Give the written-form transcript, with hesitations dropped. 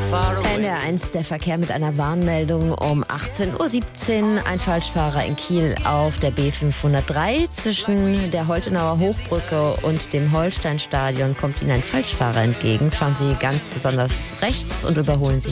NDR1 der Verkehr mit einer Warnmeldung um 18:17 Uhr. Ein Falschfahrer in Kiel auf der B503. Zwischen der Holtenauer Hochbrücke und dem Holsteinstadion kommt Ihnen ein Falschfahrer entgegen. Fahren Sie ganz besonders rechts und überholen Sie